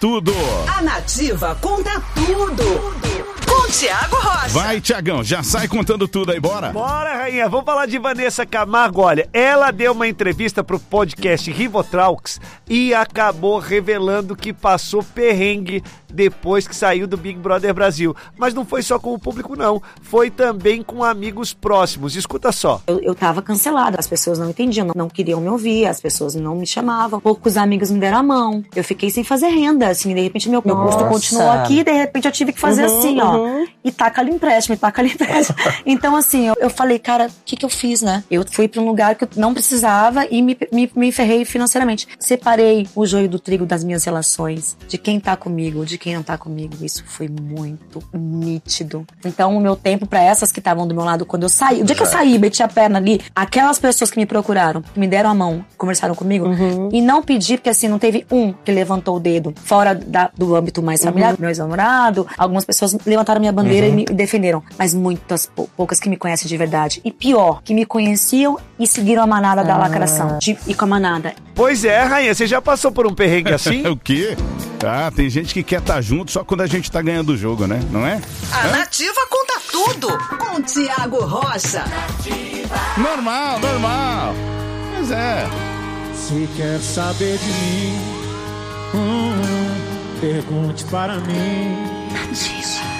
tudo. A Nativa conta tudo. Com Thiago Rocha. Vai, Thiagão, já sai contando tudo aí, bora? Bora, rainha. Vamos falar de Vanessa Camargo. Olha, ela deu uma entrevista pro podcast Rivotraux e acabou revelando que passou perrengue depois que saiu do Big Brother Brasil. Mas não foi só com o público, não. Foi também com amigos próximos. Escuta só. Eu tava cancelada. As pessoas não entendiam, não queriam me ouvir. As pessoas não me chamavam. Poucos amigos me deram a mão. Eu fiquei sem fazer renda, assim. De repente, meu custo continuou aqui. De repente, eu tive que fazer assim, ó. E taca ali empréstimo, Então, assim, eu falei, cara, o que eu fiz, né? Eu fui pra um lugar que eu não precisava e me ferrei financeiramente. Separei o joio do trigo das minhas relações, de quem tá comigo, de quem não tá comigo. Isso foi muito nítido. Então, o meu tempo pra essas que estavam do meu lado quando eu saí, o dia que eu saí, bati a perna ali, aquelas pessoas que me procuraram, que me deram a mão, conversaram comigo, e não pedi, porque assim, não teve um que levantou o dedo fora do âmbito mais familiar, meu ex-namorado, algumas pessoas levantaram minha bandeira e me defenderam, mas muitas poucas que me conhecem de verdade. E pior, que me conheciam e seguiram a manada da lacração, de ir com a manada. Pois é, rainha, você já passou por um perrengue assim? O quê? Ah, tem gente que quer estar junto só quando a gente tá ganhando o jogo, né? Não é? A Nativa conta tudo com Thiago Rocha. Normal. Pois é. Se quer saber de mim, pergunte para mim.